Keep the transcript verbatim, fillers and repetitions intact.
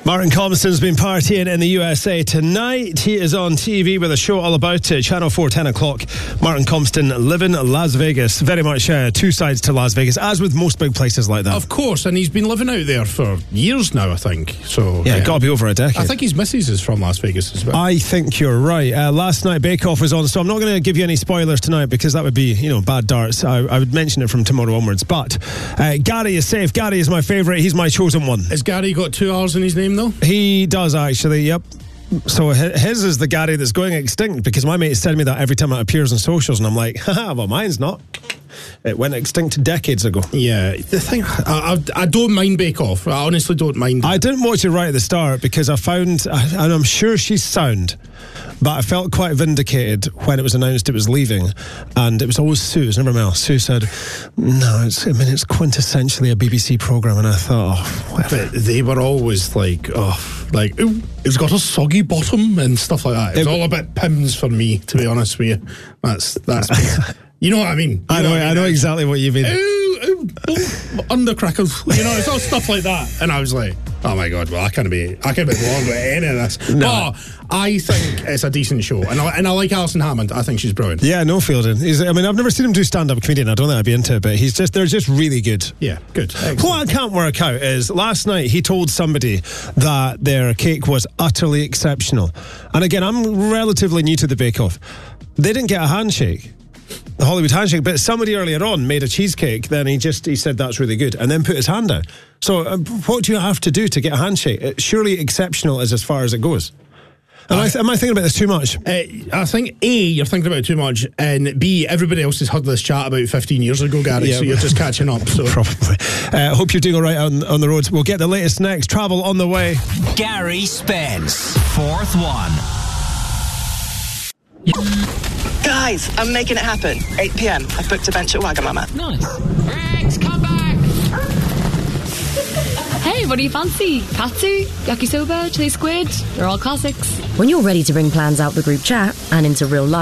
Martin Compston's been partying in the U S A tonight. He is on T V with a show all about it. Channel four, ten o'clock. Martin Compston living Las Vegas. Very much uh, two sides to Las Vegas, as with most big places like that. Of course, and he's been living out there for years now, I think. So Yeah, yeah. Got to be over a decade. I think his missus is from Las Vegas as well. I think you're right. Uh, last night, Bake Off was on, so I'm not going to give you any spoilers tonight because that would be, you know, bad darts. I, I would mention it from tomorrow onwards. But uh, Gary is safe. Gary is my favourite. He's my chosen one. Has Gary got two R's in his name, though? He does, actually, yep. So his is the Gary that's going extinct, because my mate's telling me that every time it appears on socials, and I'm like, haha, well, mine's not. It went extinct decades ago. Yeah, the thing, I, I, I don't mind Bake Off. I honestly don't mind it. I didn't watch it right at the start because I found, and I'm sure she's sound, but I felt quite vindicated when it was announced it was leaving, and it was always Sue, it was never Mel. Sue said, no, it's, I mean, it's quintessentially a B B C programme, and I thought, oh, whatever. But they were always like, oh, like, ooh, it's got a soggy bottom and stuff like that. It's it, all a bit Pims for me, to be honest with you. That's, that's me. You know what I mean? You I know, know, I, mean? I know exactly what you mean. Ooh, ooh, ooh, undercrackers, you know, it's all stuff like that. And I was like, oh my god, well, I can't be, I can't be born with any of this. No. But I think it's a decent show, and I, and I like Alison Hammond. I think she's brilliant. Yeah, no Fielding. He's, I mean, I've never seen him do stand-up comedian. I don't think I'd be into it, but he's just, they're just really good. Yeah, good. Excellent. What I can't work out is last night he told somebody that their cake was utterly exceptional. And again, I'm relatively new to the Bake Off. They didn't get a handshake. The Hollywood handshake, but somebody earlier on made a cheesecake, then he just he said that's really good and then put his hand out. So uh, what do you have to do to get a handshake? It, surely exceptional is as far as it goes. Am I, th- am I thinking about this too much? Uh, I think A, you're thinking about it too much, and B, everybody else has heard this chat about fifteen years ago, Gary, yeah. So you're just catching up. So probably. I uh, hope you're doing all right on, on the roads. We'll get the latest next. Travel on the way. Gary Spence, fourth one. Guys, I'm making it happen. eight p.m. I've booked a bench at Wagamama. Nice. Rex, come back! Hey, what do you fancy? Katsu, yakisoba, chili squid? They're all classics. When you're ready to bring plans out the group chat and into real life,